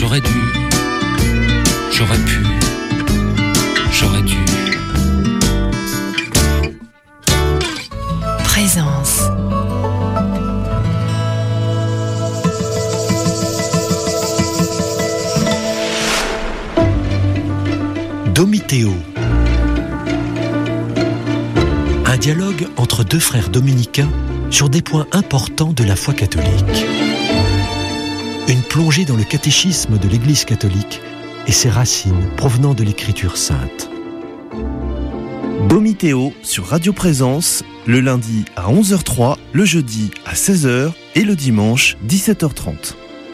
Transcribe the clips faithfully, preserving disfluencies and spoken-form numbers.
J'aurais dû, j'aurais pu, j'aurais dû. Présence. Domitéo. Un dialogue entre deux frères dominicains sur des points importants de la foi catholique. Une plongée dans le catéchisme de l'Église catholique et ses racines provenant de l'Écriture sainte. Domitéo sur Radio Présence, le lundi à onze heures trois, le jeudi à seize heures et le dimanche dix-sept heures trente.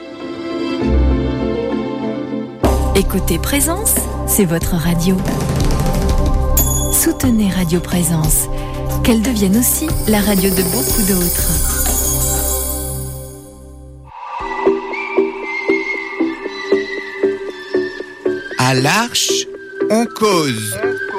Écoutez Présence, c'est votre radio. Soutenez Radio Présence, qu'elle devienne aussi la radio de beaucoup d'autres. À l'Arche, on cause.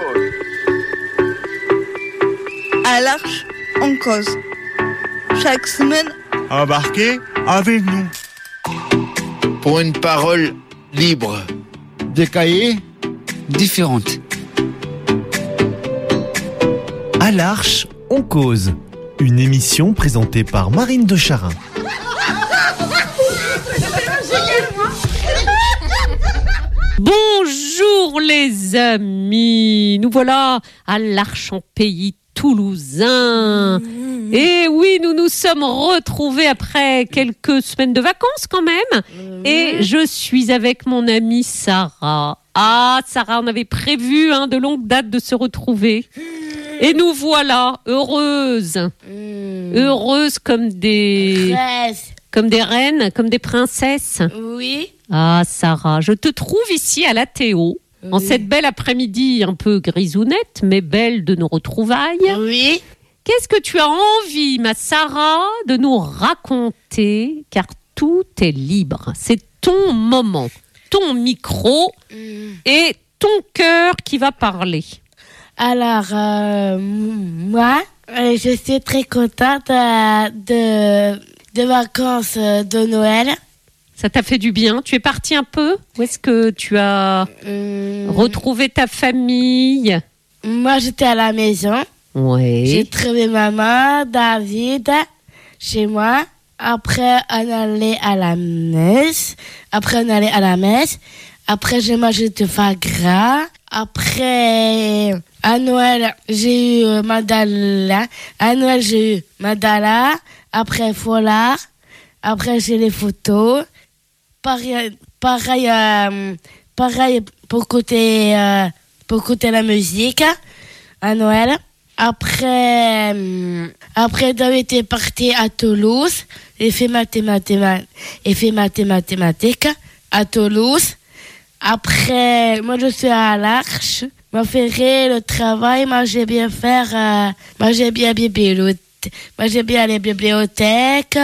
À l'Arche, on cause. Chaque semaine, embarquez avec nous. Pour une parole libre. Des cahiers Différentes. À l'Arche, on cause. Une émission présentée par Marine de Charin. Bonjour les amis, nous voilà à l'Arche en pays toulousain. Mmh. Et oui, nous nous sommes retrouvés après quelques semaines de vacances quand même. Mmh. Et je suis avec mon amie Sarah. Ah, Sarah, on avait prévu hein, de longue date de se retrouver. Mmh. Et nous voilà, heureuses. Mmh. Heureuses comme des... Presse. Comme des reines, comme des princesses. Oui. Ah, Sarah, je te trouve ici à la Théo, oui. En cette belle après-midi un peu grisounette, mais belle de nos retrouvailles. Oui. Qu'est-ce que tu as envie, ma Sarah, de nous raconter, car tout est libre. C'est ton moment, ton micro mm. et ton cœur qui va parler. Alors, euh, moi, je suis très contente euh, de... de vacances de Noël. Ça t'a fait du bien? Tu es partie un peu? Où est-ce que tu as mmh. retrouvé ta famille? Moi, j'étais à la maison. Oui. J'ai trouvé maman, David, chez moi. Après, on allait à la messe. Après, on allait à la messe. Après, j'ai mangé du foie gras. Après, à Noël, j'ai eu Madala. À Noël, j'ai eu Madala. Après, foulard. Après, j'ai les photos. Pareil, pareil, euh, pareil pour côté, euh, pour côté la musique à Noël. Après, euh, après, David est parti à Toulouse. Il fait mathématiques, il fait mathématiques à Toulouse. Après, moi, je suis à l'Arche. Moi, ferai le travail. Moi, j'ai bien faire, euh, moi, j'ai bien bibliothèque. Moi, j'aime bien les bibliothèques,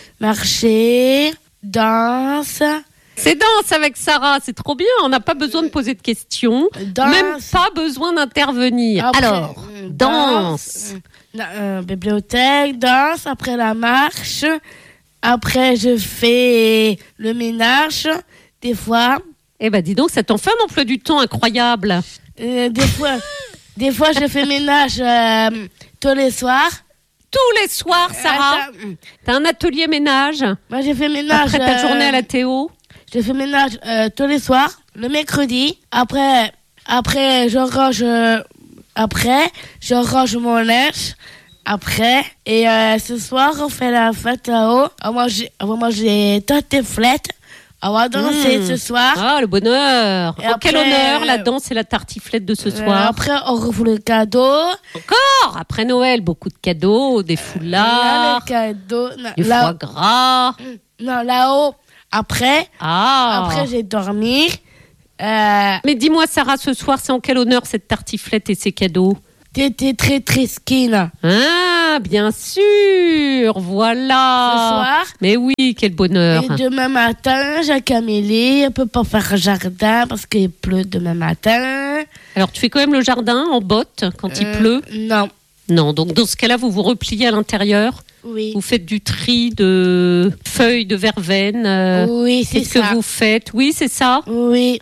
marcher, danse. C'est danse avec Sarah, c'est trop bien. On n'a pas besoin de poser de questions, danse. Même pas besoin d'intervenir. Après, alors, danse. danse. Euh, bibliothèque, danse, après la marche. Après, je fais le ménage, des fois. Eh ben, dis donc, ça t'en fait un emploi du temps incroyable. Euh, des fois, des fois, je fais ménage euh, tous les soirs. Tous les soirs, Sarah, euh, t'as un atelier ménage. Moi, j'ai fait ménage. Après ta euh, journée à la Théo. J'ai fait ménage euh, tous les soirs, le mercredi. Après, après, je range. Euh, après, je range mon linge. Après, et euh, ce soir, on fait la fête là-haut. On va manger, on va manger tartiflette. On va danser mmh. ce soir. Ah, le bonheur. Et oh, après, quel honneur, la danse et la tartiflette de ce euh, soir. Après, on rouvre le cadeau. Encore après Noël, beaucoup de cadeaux, des foulards, euh, cadeaux, du là, foie gras. Non, là-haut. Après, ah. après j'ai dormi. Euh, Mais dis-moi, Sarah, ce soir, c'est en quel honneur cette tartiflette et ces cadeaux? T'étais très très skin. Ah, bien sûr, voilà. Ce soir. Mais oui, quel bonheur. Et demain matin, j'ai Camélie, on peut pas faire jardin parce qu'il pleut demain matin. Alors, tu fais quand même le jardin en bottes quand euh, il pleut? Non. Non, donc dans ce cas-là, vous vous repliez à l'intérieur Oui. Vous faites du tri de feuilles de verveine. euh, Oui, c'est Qu'est-ce ça. que vous faites? Oui, c'est ça. Oui.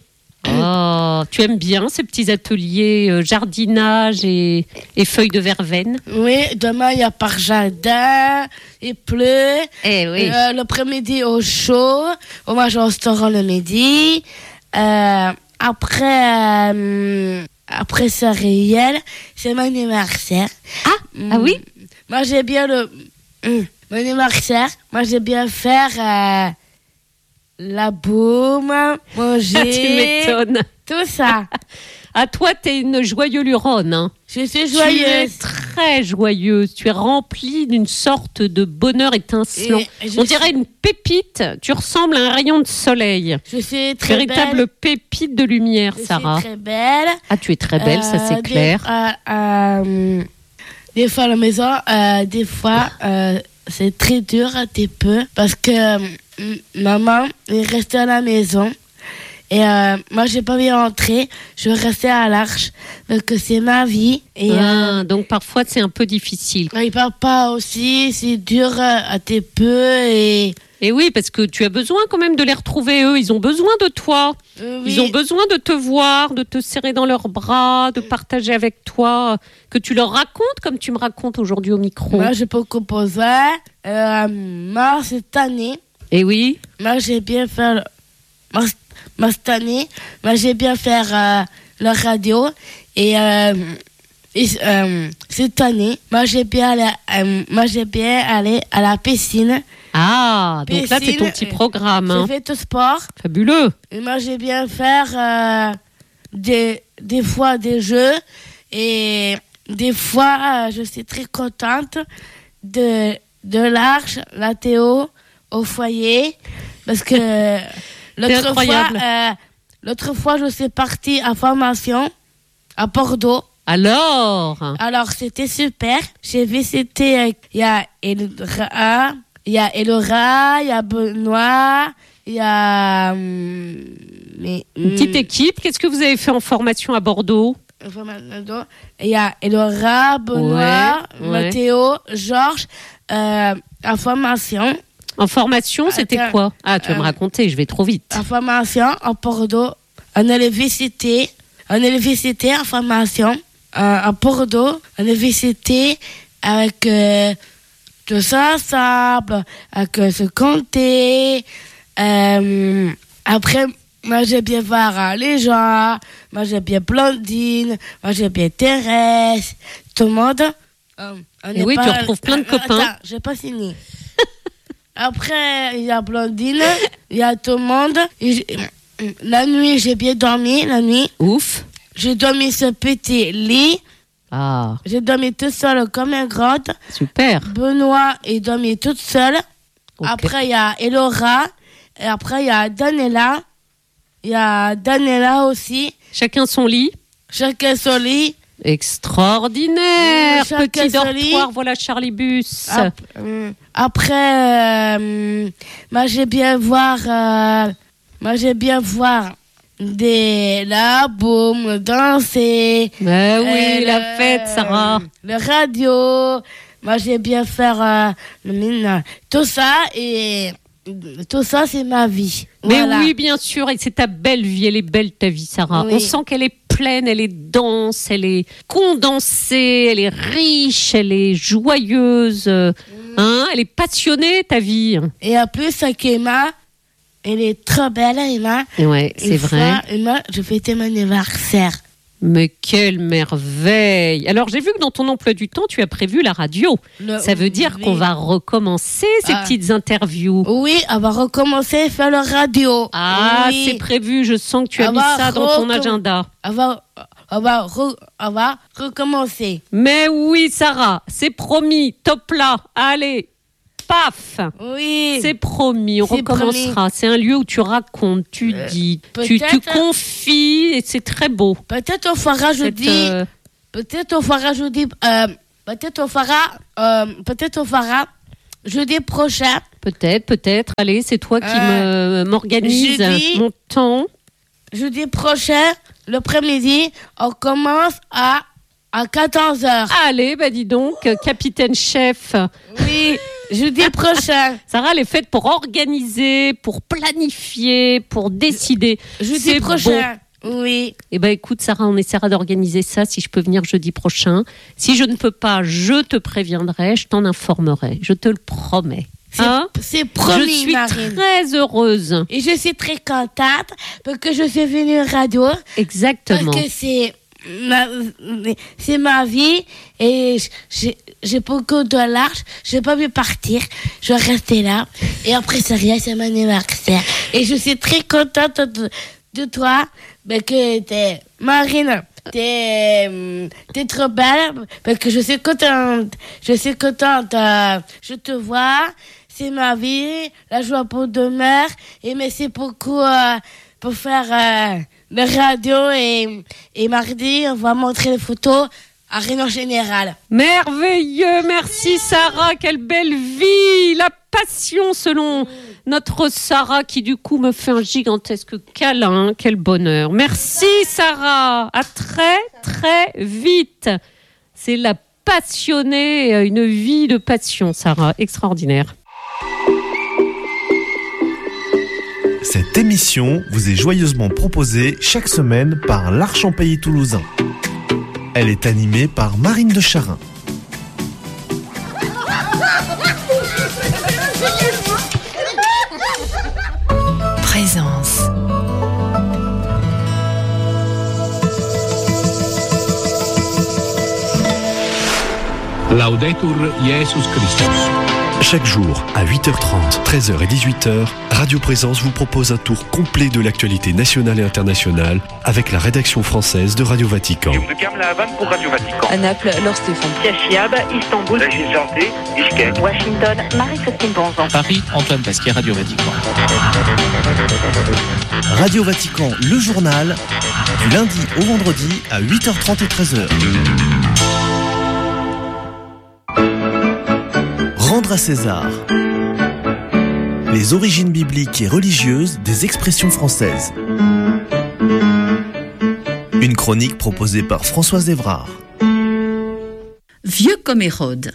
Oh, tu aimes bien ces petits ateliers euh, jardinage et, et feuilles de verveine? Oui, demain, il y a par jardin, il pleut. Eh oui. Euh, l'après-midi au chaud. On mange au restaurant le midi. Euh, après, euh, après ça réel, c'est mon anniversaire. Ah, Mm. ah oui? Moi, j'ai bien le... Mm. Mon anniversaire, moi, j'ai bien faire euh, la boum, manger, Ah, tu m'étonnes. tout ça. À toi, t'es une joyeuse luronne. Hein. Je suis Tu es joyeuse. très joyeuse. Tu es remplie d'une sorte de bonheur étincelant. Et je On dirait une pépite. Tu ressembles à un rayon de soleil. Je suis très Véritable belle. pépite de lumière, Je Sarah. suis très belle. Ah, tu es très belle, ça c'est Euh, clair. Des, euh, euh, des fois à la maison, euh, des fois euh, c'est très dur un petit peu parce que euh, maman est restée à la maison et euh, moi j'ai pas bien rentrer, je vais rester à l'Arche parce que c'est ma vie et Ah, euh, donc parfois c'est un peu difficile. et papa aussi c'est dur euh, un petit peu et Et oui, parce que tu as besoin quand même de les retrouver, eux. Ils ont besoin de toi. euh, oui. Ils ont besoin de te voir, de te serrer dans leurs bras, de partager avec toi, que tu leur racontes comme tu me racontes aujourd'hui au micro. Moi je peux composer. Euh, moi cette année, Et oui, moi j'ai bien fait le- moi, moi, cette année, moi j'ai bien faire euh, la radio et, euh, et, euh, cette année, moi j'ai bien allé, euh, moi j'ai bien allé à la piscine. ah, donc là c'est Piscine, ton petit programme. Hein. J'ai fait tout sport Fabuleux. et moi j'ai bien faire euh, des des fois des jeux et des fois euh, je suis très contente de de l'Arche, la Théo au foyer parce que l'autre fois incroyable. euh, l'autre fois je suis partie à formation à Bordeaux. Alors, Alors c'était super. J'ai visité euh, il y a Elora, il y a Elora, il y a Benoît, il y a hum, mais une petite équipe. Qu'est-ce que vous avez fait en formation à Bordeaux? il y a Elora, Benoît, Ouais, ouais. Mathéo, Georges euh, en formation. En formation, c'était Attends, quoi? Ah, tu vas me euh, raconter, je vais trop vite. En formation en Bordeaux. On allait visiter, on allait visiter en formation euh, à Bordeaux. On allait visiter avec euh, tout ça ensemble, avec euh, ce comté. Euh, après, moi j'ai bien voir euh, les gens, moi j'ai bien Blondine, moi j'ai bien Thérèse, tout le monde. Euh, on Et est oui, pas- tu retrouves plein de Attends, copains. Attends, j'ai pas fini. Après, il y a Blondine, il y a tout le monde. Et j'ai- la nuit, j'ai bien dormi, la nuit. Ouf. J'ai dormi ce petit lit. Ah, J'ai dormi toute seule comme un grand. super. Benoît est dormi toute seule. Ok. Après, il y a Elora. Et après, il y a Daniela. Il y a Daniela aussi. Chacun son lit. Chacun son lit. Extraordinaire. Euh, chacun Petit son lit. dortoir, voilà Charlie Bus. Ap- euh, Après, euh, moi, j'ai bien voir... euh, moi, j'ai bien voir des la boum, danser. Mais oui, Euh, la le- fête, Sarah. Le radio. Moi, j'ai bien faire euh, le mine, tout ça et tout ça, c'est ma vie. Mais Voilà. oui, bien sûr, et c'est ta belle vie, elle est belle ta vie, Sarah. Oui. On sent qu'elle est pleine, elle est dense, elle est condensée, elle est riche, elle est joyeuse, euh, hein, elle est passionnée ta vie. Et en plus, avec Emma, elle est trop belle, Emma. Ouais, c'est Une vrai. fois, Emma, je fêtais mon anniversaire. Mais quelle merveille! Alors j'ai vu que dans ton emploi du temps, tu as prévu la radio. Le- Ça veut dire oui. qu'on va recommencer ces Ah. petites interviews. Oui, on va recommencer à faire le radio. Ah, oui. c'est prévu, je sens que tu as On mis va ça dans ton recomm- agenda. On va, on va, re- on va recommencer. Mais oui, Sarah, c'est promis, top là, allez, paf! Oui. C'est promis, on C'est recommencera. C'est un lieu où tu racontes, tu Euh, dis, tu, tu peut-être- confies, et c'est très beau. Peut-être on fera Cette, jeudi. euh, Peut-être on fera jeudi. euh, peut-être on fera. euh, peut-être on fera jeudi prochain. peut-être, peut-être. Allez, c'est toi qui Euh, me m'organise jeudi. mon temps. Jeudi prochain, l'après-midi, on commence à À quatorze heures. Allez, bah dis donc, capitaine chef. Oui, jeudi prochain. Sarah, elle est faite pour organiser, pour planifier, pour décider. Jeudi C'est prochain. Bon. Oui. Eh ben écoute, Sarah, on essaiera d'organiser ça si je peux venir jeudi prochain. Si je ne peux pas, je te préviendrai, je t'en informerai. Je te le promets. C'est, hein c'est promis, Je suis Marine. très heureuse. Et je suis très contente parce que je suis venue à radio. Exactement. Parce que c'est ma, c'est ma vie et j'ai, j'ai beaucoup de l'argent. Je vais pas mieux partir. Je vais rester là. Et après, c'est rien, c'est mon anniversaire. Et je suis très contente de, de toi. Parce que t'es, Marine, t'es, t'es trop belle. Parce que je suis contente. Je suis contente. Euh, je te vois. C'est ma vie. La joie pour demain. Et merci beaucoup euh, pour faire euh, le radio. Et, et mardi, on va montrer les photos à Réunion Générale. Merveilleux. Merci, Sarah. Quelle belle vie. La passion selon notre Sarah qui du coup me fait un gigantesque câlin. Quel bonheur. Merci Sarah. À très très vite. C'est la passionnée, une vie de passion, Sarah. Extraordinaire. Cette émission vous est joyeusement proposée chaque semaine par l'Arche en Pays toulousain. Elle est animée par Marine de Charin. Présence. Laudetur Jesus Christus. Chaque jour, à huit heures trente, treize heures et dix-huit heures, Radio Présence vous propose un tour complet de l'actualité nationale et internationale avec la rédaction française de Radio Vatican. pour Radio Vatican. À Naples, Laure Stéphane. Fiab, Istanbul. Régis Santé, Bishkek. Washington, Marie-Christine Bonzon. Paris, Antoine Pasquier, Radio Vatican. Radio Vatican, le journal, du lundi au vendredi à huit heures trente et treize heures. Rendre à César. Les origines bibliques et religieuses des expressions françaises. Une chronique proposée par Françoise Évrard. Vieux comme Hérode.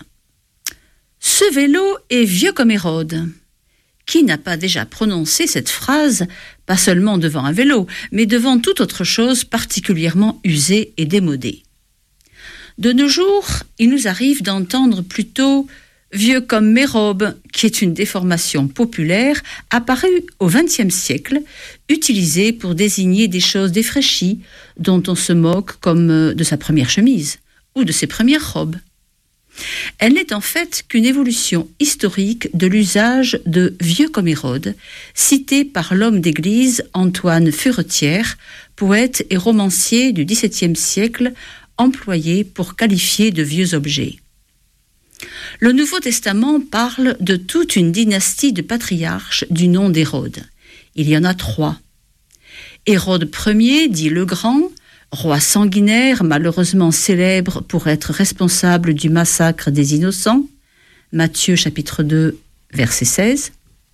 Ce vélo est vieux comme Hérode. Qui n'a pas déjà prononcé cette phrase, pas seulement devant un vélo, mais devant toute autre chose particulièrement usée et démodée? De nos jours, il nous arrive d'entendre plutôt « vieux comme Mérobe », qui est une déformation populaire apparue au vingtième siècle, utilisée pour désigner des choses défraîchies dont on se moque comme de sa première chemise ou de ses premières robes. Elle n'est en fait qu'une évolution historique de l'usage de « vieux comme Hérode », cité par l'homme d'église Antoine Furetière, poète et romancier du dix-septième siècle, employé pour qualifier de vieux objets. Le Nouveau Testament parle de toute une dynastie de patriarches du nom d'Hérode. Il y en a trois. Hérode Ier, dit le Grand, roi sanguinaire, malheureusement célèbre pour être responsable du massacre des innocents, Matthieu chapitre deux, verset seize.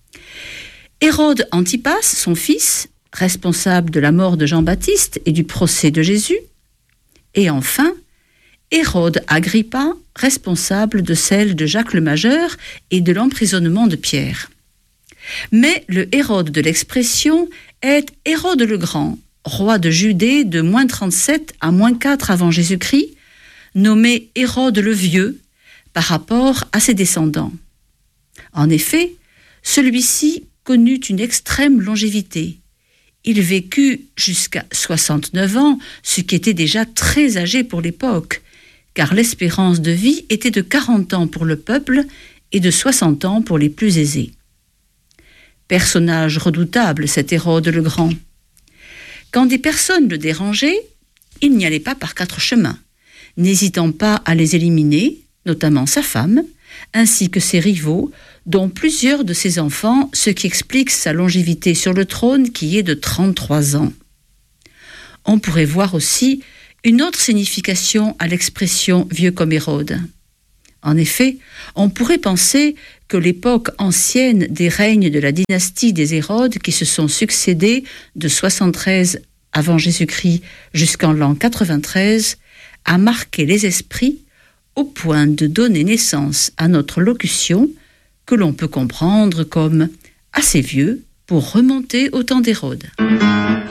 Hérode Antipas, son fils, responsable de la mort de Jean-Baptiste et du procès de Jésus. Et enfin, Hérode Agrippa, responsable de celle de Jacques le Majeur et de l'emprisonnement de Pierre. Mais le Hérode de l'expression est Hérode le Grand, roi de Judée de moins trente-sept à moins quatre avant Jésus-Christ, nommé Hérode le Vieux par rapport à ses descendants. En effet, celui-ci connut une extrême longévité. Il vécut jusqu'à soixante-neuf ans, ce qui était déjà très âgé pour l'époque, car l'espérance de vie était de quarante ans pour le peuple et de soixante ans pour les plus aisés. Personnage redoutable, cet Hérode le Grand. Quand des personnes le dérangeaient, il n'y allait pas par quatre chemins, n'hésitant pas à les éliminer, notamment sa femme, ainsi que ses rivaux, dont plusieurs de ses enfants, ce qui explique sa longévité sur le trône qui est de trente-trois ans. On pourrait voir aussi une autre signification à l'expression « vieux comme Hérode ». En effet, on pourrait penser que l'époque ancienne des règnes de la dynastie des Hérodes qui se sont succédés de soixante-treize avant Jésus-Christ jusqu'en l'an quatre-vingt-treize a marqué les esprits au point de donner naissance à notre locution que l'on peut comprendre comme assez vieux pour remonter au temps d'Hérode.